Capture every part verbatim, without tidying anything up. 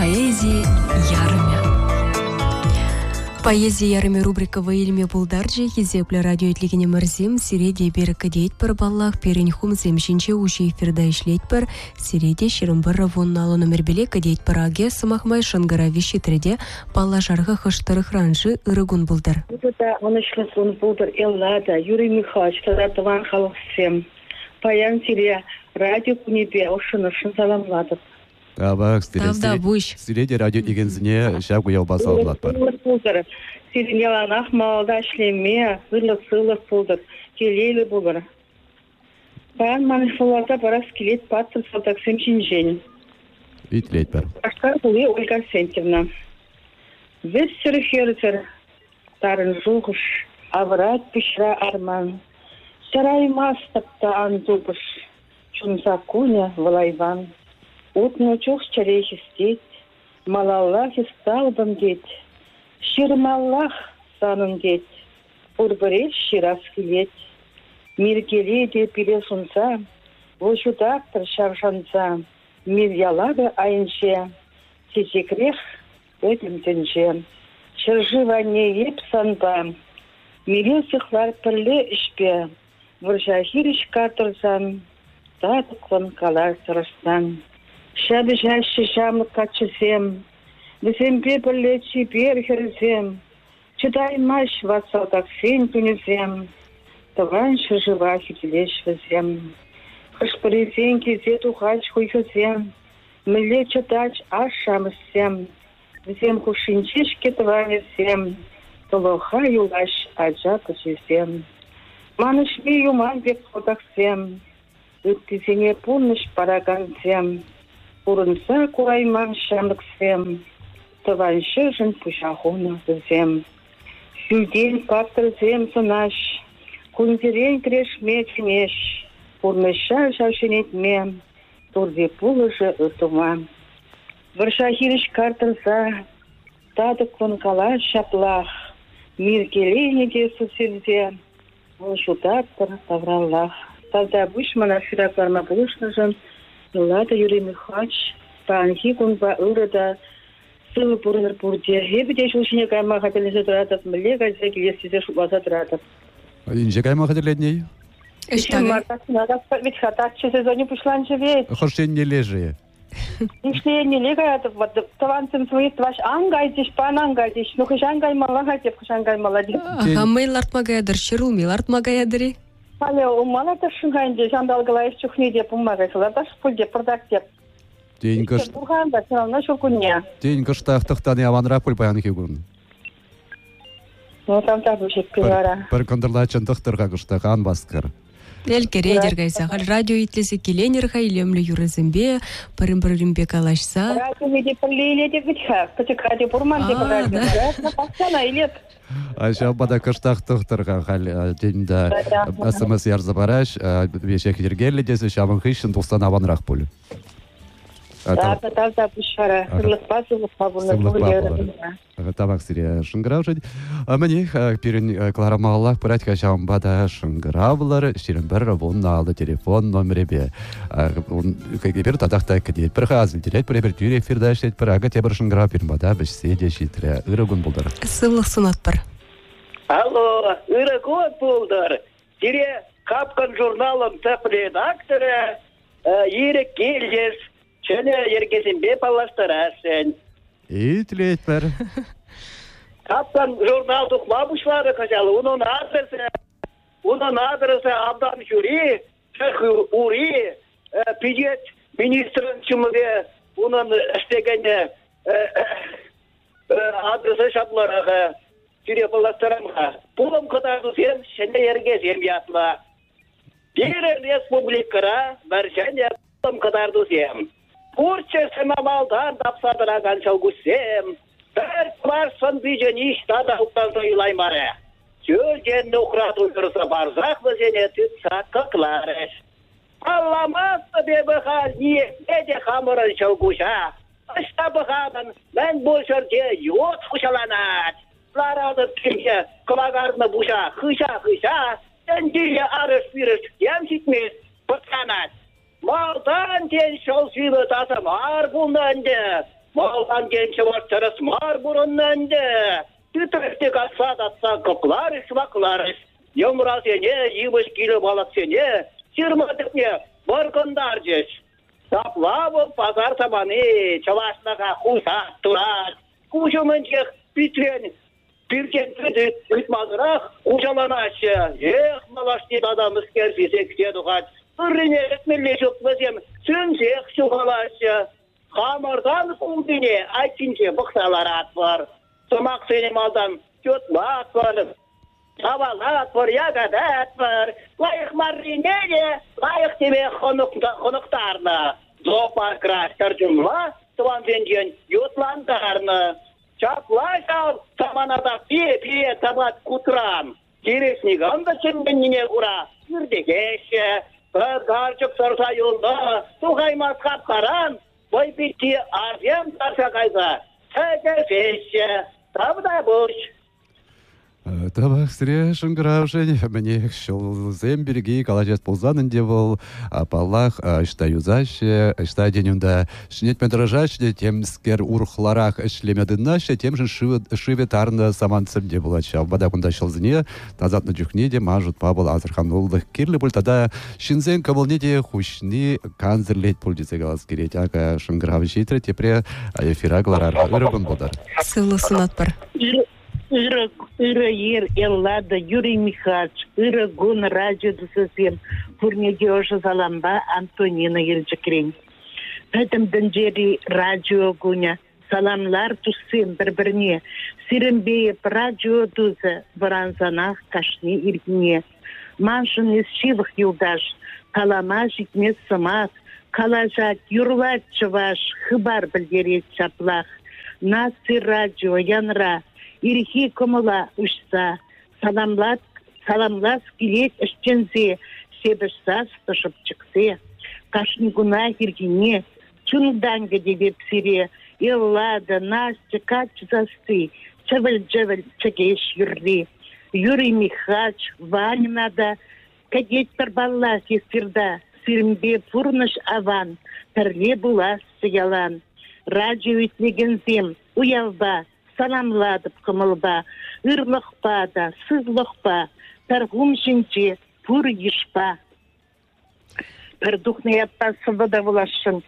Поэзии ярыми. Поэзия ярыми рубрика «Ваильми булдарджи» хизепле радио итлигине мэрзим сиреде берека дейт пар баллах перенхум земшинче уши эфирда ишлейт пар сиреде ширымбара вонналы номер белека дейт пар аге самахмай шангара виши треде балла жарга хаштарых ранжи ырыгун булдар. Это он ишлес он булдар эллада Юрий Михайлович таратыван халық всем. Паян тире радио кунебе ошын ошын саламладып. Абак сиреде радио игензіне шагу яубасы алылат бар. Сирене ланах малда шлеме, вырлық сылық булдар, келейлі булдар. Паян манифуларда барас келет паттым салдак семшин жен. Итлейт бар. Ашкар булы Ольга Сентьевна. Вессер херцер, тарын жуғыш, аврат пішра арман. Сарай мастапта антупыш, чунса куня валайван. Утно чух чарехи стеть, малаллахи сталбам деть, ширмаллах санын деть, урбыреш ширас келеть. Мир келеде пиле сунца, вошутактыр шаршанца, мир ялады айынше, тезекрех өтім тінже. Шыржы ванне еп санба, мире сыхлар пірле ішпе, выржахириш картырзан, татықлан калар сырыстан. Шабы жаще жамлық качысем, бізембе бірлетші бер херзем, чыдай маш ватсалдақ сен күнізем, тұған шыжыва хитілеш візем. Хышпырезен кезе тухач хуйхызем, міле чыдач аш шамызсем, бізем хушинчеш кетіванезем, тұлыға юлаш аджа кычызем. Манышме юман бек қодақсем, өттізене пулныш параганзем. Урынса курайман шамлыксем, тываншы жын пушахуна зем. Сюден паттырзем сынаш, кунзерен крешме чемеш, урныша жашенетме, турде пулыжы ытума. Варшахириш картырза, тадыклын кала шаплах, мир келенеге суселзе, олшутаттыр тавраллах. Тазда бушмана фиракларма булышны жын, Лада Юрий Михайлович, панхи кунба ырыда сылы бурныр бурде. Хебеде шушине кайма хатерлесе тұратып, міле кайса келесізе шупласа тұратып. Инже кайма хатерледней? Ишем мартасына распад, ведь хататчы сезоне пушлан живет. Хоршен не лежи. Ишле не легаятып, таванцем свои тваш ангайдиш, пан ангайдиш. Ну хыш ангаймала хатеп, хыш ангаймала деп. Хаммей лартмагаядыр, шырулми лартмагаядыри. Але умала ташынғайынде жандалғылайыз чухне деп умағайсыла, даш пұл деп пырдақ деп. Дейін күш... Бұғанда сынауна шукуне. Дейін күштақтықтан яванырақ пұл баяны кегуын. Ну, там так бішек пилара. Бір күндірлачын тұқтырға күштаған басқыр. Элькере дергайса, хал радио итлесе келенерға илемлі юрызымбе, пырым-пырымбе калашса. Радио меде пірлейле деп бітхақ, пітік радио бұрман деп радио. Пақсана илет. Айша бада кыштақ тұқтырға хал дейінде СМС ярзы бараш, бешек ергелі десі шамын хышын тұқсан аванрақ пұлі. Та-та та пушара, сырлықпа сырлықпа бұлны. Табақ сире шыңғырау жайды. Мәне перін Кларамаллах бұратқа жамбада шыңғыраулар, шерін бір бұнын алды телефон номері бе. Бір тадақта кедет, бір ғазыл дерет, бір бір эфирда ештет, бір ағы тебір шыңғырау перін бада бішсе де шетірі ұрығын бұлдар. Сылық сұнат бір. Алло, ұрығын бұлдар. Дире қапқан журналым тәп редакторы, ерек келдес. Шөне ергесін бе паластырасың. Итлейт бар. Каптан журналды құлабышлары қажалы. Оның адресі, оның адресі абдан жүри, шықы ұри, пидет министрін чымыге, оның істегені адресі шаблараға, жүре паластырамға. Бұлым қыдарды сен, шәне ергесен ятла. Бір республикара, бір шәне бұлым қыдарды сен. Урче сынамалдан дапсадыраған шалгусем, бір барсын бүйжен иштада ұқтанса үйлаймары. Жөлгенді ұқырат ұйырса барзақ бізене түтсақ қықлары. Алламазды бебі қал ниетеде қамырын шалгуша. Ашта бұғадын мән бұл жерде йот құшаланат. Ларады түнге құлағарыны бұша, қыша-қыша, әндеге арыш-біріш емшітмес бұтқанат. Малдан тен шол сүйбі тасым ар бұлнанды. Малдан gençe başlarız mar burundan de. Tütürükte kalsa datsa koklarız vaklarız. Yomra sene, yımış kilo balık sene. Sırmadık ne, barkındar geç. Tapla bu pazar tabanı, çavaşlaga kuşat turar. Kuşumun çek bitren. Bir kentli ütmazırak kuşalan aşı. Eh malaştı adamız kerfise küte dukat. Irrine etmeli çok bezem. Sümsek şuhalaşı. Hamardan kuldine ayçince bıksalar at var. Somak seni maldan kötma at var. Tavalat var, yagadat var. Layık marrineye, layık deme konuktarına. Zopar kraştar cümla, tuvan zengen yutlantarına. Çaplaşal, samanada piye piye tabat kutran. Kiresnigan da çembenine kura. Yürde geçe, karçık sarsa yolda, tuğaymaz kapkaran. Boy bitti arziyem tarsa kaysa. Sege feşe, tabda boş. Табах сире шынгыравшень, мне шел земберги, калажет ползанын девол, паллах, шта юзаще, шта денюнда шнетме дорожаще, тем скер урхларах шлемедынаще, тем же шиве тарны саманцем деволача. Бада кунда шелзне, назад на джухнеде мажут пабыл азырханулдых кирлі бұл, тада шинзен кабылнеде хушни канзерлет пульдице галас керет, ака шынгыравши итре, тепре эфира гларарға үрігін болдар. Сылы сынатпар. Ира, Ира Ер, Эллада, Юрий Михайлович, Ира Гун, радио досысем, Пурнеде Оша Заламба, Антонина Елчекрень. Пәтім дінжері радио гуня, саламлар туссем бір-бірне, сиренбейіп радио дузы, варанзанах кашни иргіне. Маншын из шивых юлдаш, калама житмес самат, калажат, юрлат чываш, хыбар білдерет чаплах. Насы радио янра, ирхи комыла ұшса, саламлат, саламлас келет ішчензе, себішсас тұшып чықсе, кашнигуна хиргине, чундангы деп сире, Эллада, Настя, Катя засты, чавыл-джавыл чекеш юрли. Юрий Михайлович, Ванинада, кадет тарбалла сестерда, сирмбе пурныш аван, тарле булас сиялан. Радио итлегензем, уялба, саламладып кымылба, ырлықпа да, сызлықпа, тарғум жинче, пур ешпа. Пірдухны яппа сывыда булашын.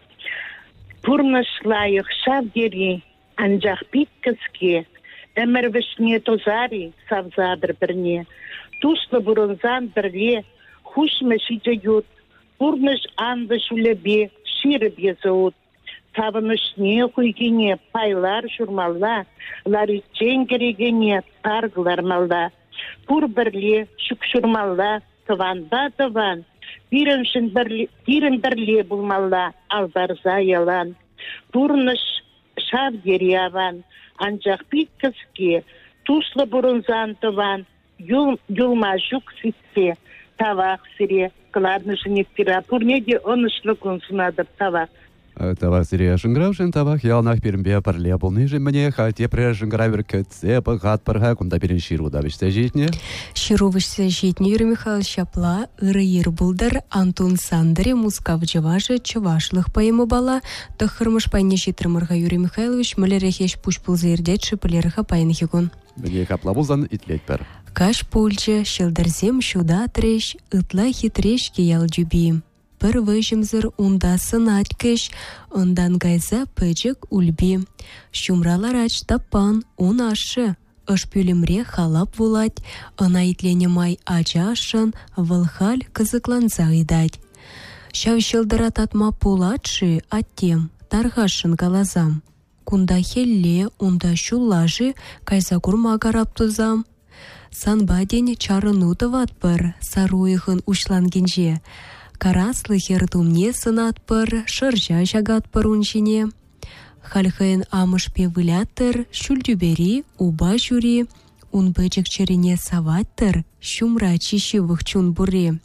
Пурныш лайық шавдери, анжақ пик кіске, әмір вішне тозари, савзадыр бірне. Тушлы бұрынзан бірле, хушмы шиджа ют, пурныш анды шулебе, ширіп езуыт. Савынышне хуйгене пайлар журмалла, ларичен керегене таргылар малда. Пур бірле, шүк журмалла, тыванда тыван, Пирен бірле булмалла, албарза ялан. Пурныш шав дереван, анжақ пик кіске, тушлы бұрынзан тыван, юлма жүк ситсе, тавақ сире, кладны жинектира, пурнеде онышлы күнсунадып тавақ. Табах сире шынгыравшын табах ялнах перембе парле болны жеміне, хате пре шынгыравер көтсе, пығат пырға күнда берін ширу да бішті жетіне. Ширу бішті жетіне Юрий Михайлович Шапла, ыры ер бұлдар Антон Сандыре, Мускав Джаважы, Чавашлық пайымы бала, тұқырмыш пайны жетірмырға Юрий Михайлович, мүлерехеш пуш пулзы ердет шыпылеріға пайны хигун. Біне капла бұлзан итлет пір. Каш пульчы, шылдарзем шуда треш, ытла хитреш киял джубим. Бір выжымзыр унда сынат кеш, ондан гайза пөчік үлбі. Шумралар ач таппан, он ашы. Ыш пүлімре халап вулать, ына итлене май ача ашын, вылхал кызыкланза идать. Шау шылдыра татма пулатшы, аттем, тарғашын галазам. Кунда хелле, унда шуллажы, кайза курма гарап тузам. Санба день чарыну ват бір, саруйығын ушлангенже. Караслы хертумне сынат пыр, шыржа жагат пыр уншине. Хальхайын амышпе вылятыр, шүлдюбери, уба жюри, ун бычык черене саваттыр, шумра чишивых чун буре.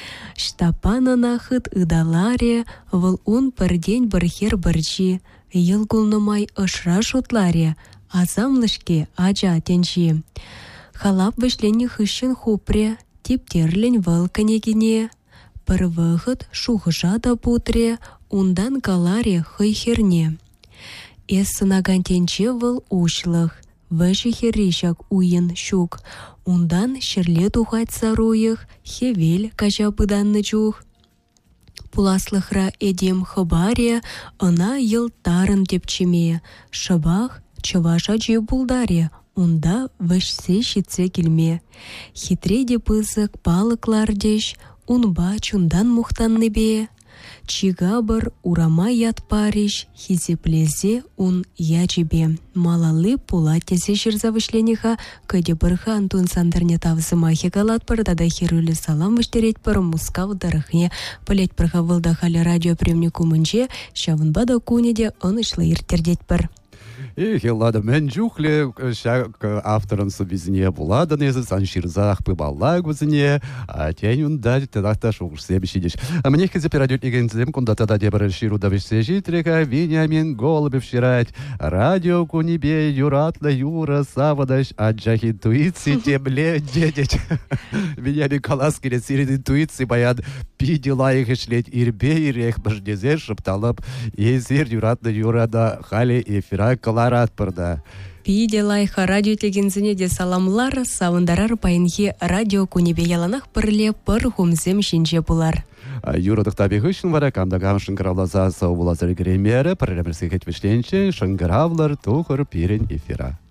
Штапана нахыт ыдаларе, выл ун пырдень бірхер бірчи, йылгулнымай ышра шутларе, азамлышке ажа тенчи. Халап вышлене хыщын хупре, тептерлень выл конегине. Бір вғыт шуғыжа да бұтре, ундан галаре хыйхерне. Эс сынагантенче выл ушлых. Вэші херришак уйын шук. Ундан шерле тухать саруйых, хевел кажа пыданны чух. Пуласлыхра эдем хабария, ына йылтарын тепчеме. Шабах чаваша же булдаре, унда вэшсе щитсе келме. Хитреде пызык палыклардеш, унба чундан мухтанны бе. Чигабыр урама ятпариш, хизеплезе ун ячебе. Малалы пулаттесе шырзавышлениха, кыде бырха Антон Сандерне тавзымахи галат пырдада хирулі салам выштереть пыр мускав дарахне. Пылет пырха вылдахали радиоприемнику мынче, шавынбада кунеде онышлы иртердеть пыр. И хеллада мен жухле шак авторын субизне буладын езі санширзах пыбалла гузіне, а тень унда тедахта шуғырсе бішедеш. А мне хезе перадет егензем, кунда тада дебары ширу да вишсе житрека, Вениамин голубев ширать. Радио кунебе юратла юра савадаш, а джахи интуиции темле дедеть. Вениамин калас келет сирен интуиции баян пидела их ишлеть ирбе ирех баждезе шепталып, езер юратла юра да хали эфира каларат пырда. Пиде лайха радио тегензіне де саламлар, савындарар пайынхи радио кунебе яланах пырле пыр хумзем шинже булар. Юродық табиғы үшін вара камдагам шыңғыравлаза сау булазыр гремері, пырремірсі кетвішленші шыңғыравлар тұғыр пирен эфира.